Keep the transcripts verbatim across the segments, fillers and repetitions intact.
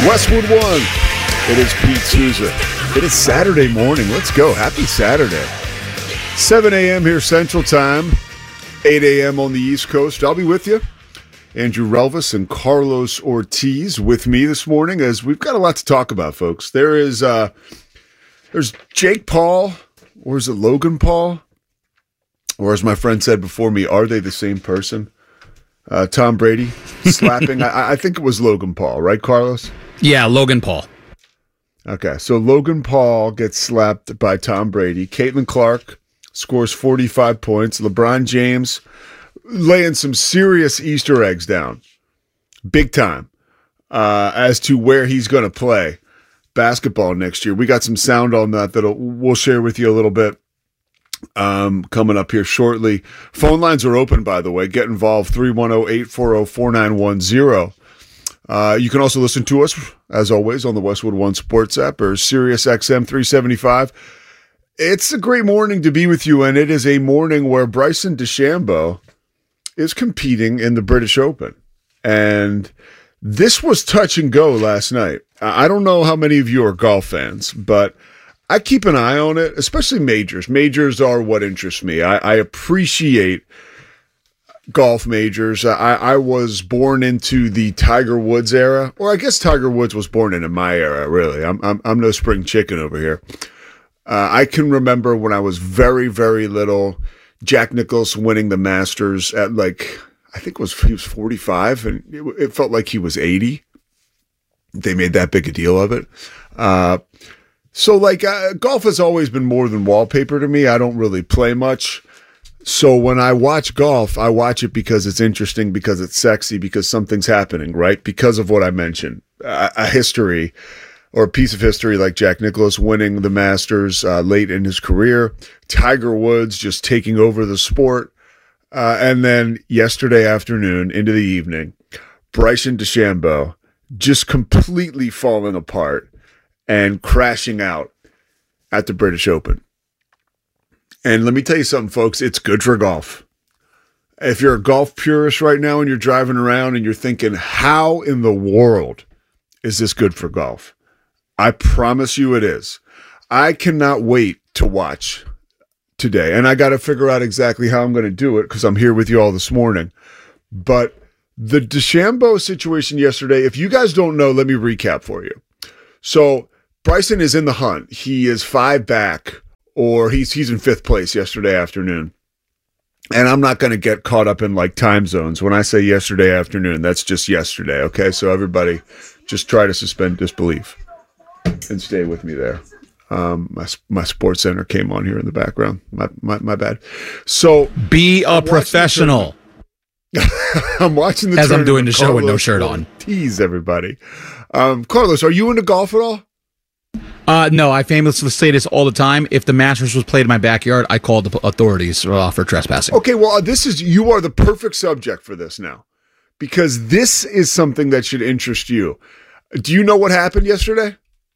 Westwood One. It is Pete Souza. It is Saturday morning. Let's go. Happy Saturday. seven a.m. here Central Time, eight a.m. on the East Coast. I'll be with you. Andrew Relvis and Carlos Ortiz with me this morning as we've got a lot to talk about, folks. There is uh, there's Jake Paul, or is it Logan Paul? Or as my friend said before me, are they the same person? Uh, Tom Brady slapping. I, I think it was Logan Paul, right, Carlos? Yeah, Logan Paul. Okay, so Logan Paul gets slapped by Tom Brady. Caitlin Clark scores forty-five points. LeBron James laying some serious Easter eggs down, big time, uh, as to where he's going to play basketball next year. We got some sound on that that we'll share with you a little bit um, coming up here shortly. Phone lines are open, by the way. Get involved, three one zero, eight four zero, four nine one zero. Uh, you can also listen to us, as always, on the Westwood One Sports app or Sirius X M three seventy-five. It's a great morning to be with you, and it is a morning where Bryson DeChambeau is competing in the British Open. And this was touch and go last night. I don't know how many of you are golf fans, but I keep an eye on it, especially majors. Majors are what interests me. I, I appreciate golf majors. I, I was born into the Tiger Woods era, or I guess Tiger Woods was born into my era, really. I'm I'm, I'm no spring chicken over here. Uh, I can remember when I was very, very little, Jack Nicklaus winning the Masters at like, I think it was, he was forty-five, and it, it felt like he was eighty. They made that big a deal of it. Uh, so like, uh, golf has always been more than wallpaper to me. I don't really play much. So when I watch golf, I watch it because it's interesting, because it's sexy, because something's happening, right? Because of what I mentioned, a, a history or a piece of history like Jack Nicklaus winning the Masters uh, late in his career, Tiger Woods just taking over the sport, uh, and then yesterday afternoon into the evening, Bryson DeChambeau just completely falling apart and crashing out at the British Open. And let me tell you something, folks, it's good for golf. If you're a golf purist right now and you're driving around and you're thinking, how in the world is this good for golf? I promise you it is. I cannot wait to watch today. And I got to figure out exactly how I'm going to do it because I'm here with you all this morning. But the DeChambeau situation yesterday, if you guys don't know, let me recap for you. So Bryson is in the hunt. He is five back. Or he's he's in fifth place yesterday afternoon. And I'm not going to get caught up in like time zones. When I say yesterday afternoon, that's just yesterday, okay? So everybody just try to suspend disbelief and stay with me there. Um, my my Sports Center came on here in the background. My my, my bad. So be a I'm professional. I'm watching the As I'm doing the show Carlos with no shirt on. Tease everybody. Um, Carlos, are you into golf at all? Uh, no, I famously say this all the time. If the Masters was played in my backyard, I called the authorities uh, for trespassing. Okay, well, uh, this is you are the perfect subject for this now, because this is something that should interest you. Do you know what happened yesterday?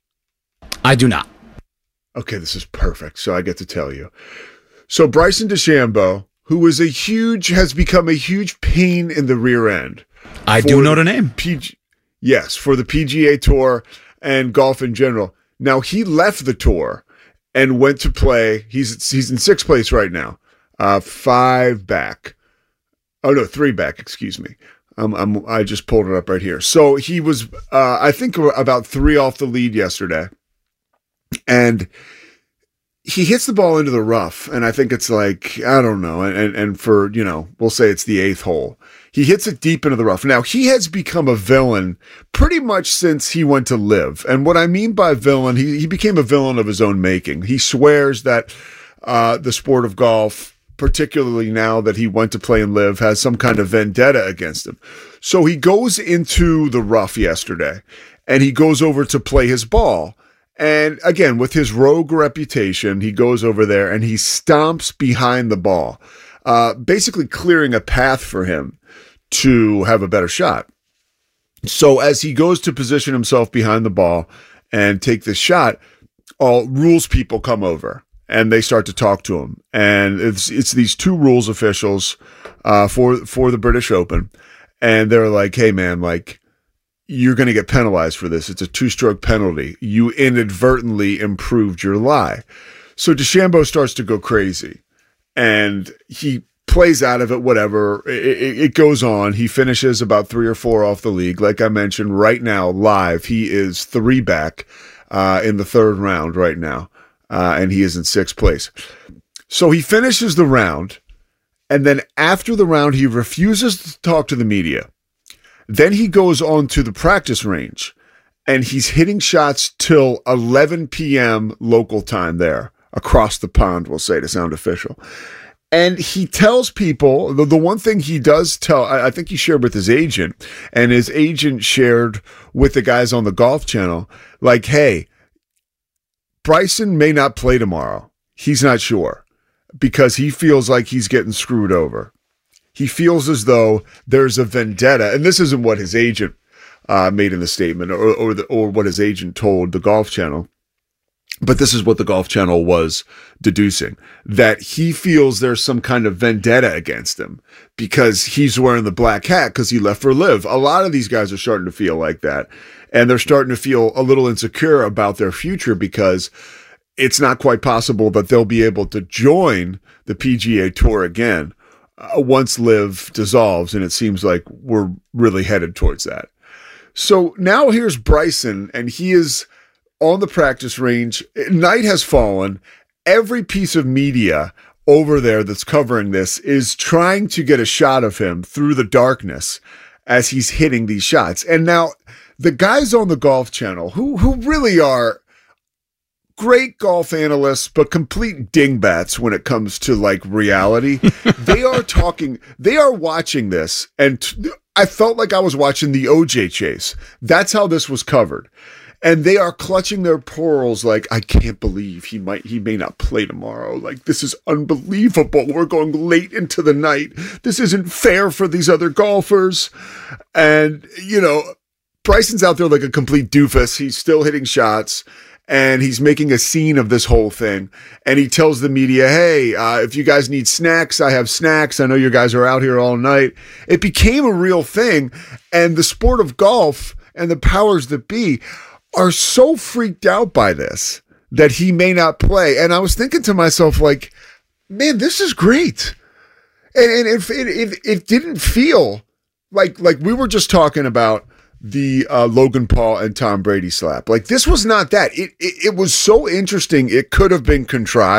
I do not. Okay, this is perfect. So I get to tell you. So Bryson DeChambeau, who is a huge, has become a huge pain in the rear end. I do know the name. P G, yes, for the P G A Tour and golf in general. Now, he left the tour and went to play. He's he's in sixth place right now, uh, five back. Oh, no, three back, excuse me. Um, I'm, I just pulled it up right here. So he was, uh, I think, about three off the lead yesterday. And he hits the ball into the rough, and I think it's like, I don't know, and, and for, you know, we'll say it's the eighth hole. He hits it deep into the rough. Now, he has become a villain pretty much since he went to live. And what I mean by villain, he, he became a villain of his own making. He swears that uh, the sport of golf, particularly now that he went to play and live, has some kind of vendetta against him. So he goes into the rough yesterday, and he goes over to play his ball. And again, with his rogue reputation, he goes over there and he stomps behind the ball, uh, basically clearing a path for him to have a better shot. So as he goes to position himself behind the ball and take this shot, all rules people come over and they start to talk to him. And it's it's these two rules officials uh, for for the British Open, and they're like, "Hey, man, like, you're going to get penalized for this. It's a two-stroke penalty. You inadvertently improved your lie. So DeChambeau starts to go crazy, and he plays out of it, whatever. It, it, it goes on. He finishes about three or four off the league. Like I mentioned, right now, live, he is three back uh, in the third round right now, uh, and he is in sixth place. So he finishes the round, and then after the round, he refuses to talk to the media. Then he goes on to the practice range, and he's hitting shots till eleven p.m. local time there, across the pond, we'll say, to sound official. And he tells people, the, the one thing he does tell, I, I think he shared with his agent, and his agent shared with the guys on the Golf Channel, like, hey, Bryson may not play tomorrow. He's not sure, because he feels like he's getting screwed over. He feels as though there's a vendetta, and this isn't what his agent uh, made in the statement, or or, the, or what his agent told the Golf Channel, but this is what the Golf Channel was deducing, that he feels there's some kind of vendetta against him because he's wearing the black hat because he left for Live. A lot of these guys are starting to feel like that, and they're starting to feel a little insecure about their future because it's not quite possible that they'll be able to join the P G A Tour again Uh, once Live dissolves, and it seems like we're really headed towards that. So now here's Bryson, and he is on the practice range. Night has fallen. Every piece of media over there that's covering this is trying to get a shot of him through the darkness as he's hitting these shots. And now the guys on the Golf Channel, who who really are great golf analysts, but complete dingbats when it comes to like reality. They are talking, they are watching this, and t- I felt like I was watching the O J chase. That's how this was covered. And they are clutching their pearls like, I can't believe he might, he may not play tomorrow. Like, this is unbelievable. We're going late into the night. This isn't fair for these other golfers. And, you know, Bryson's out there like a complete doofus. He's still hitting shots, and he's making a scene of this whole thing. And he tells the media, hey, uh, if you guys need snacks, I have snacks. I know you guys are out here all night. It became a real thing. And the sport of golf and the powers that be are so freaked out by this that he may not play. And I was thinking to myself, like, man, this is great. And, and if it, it, it didn't feel like, like we were just talking about the uh, Logan Paul and Tom Brady slap. Like, this was not that. It, it it was so interesting. It could have been contrived.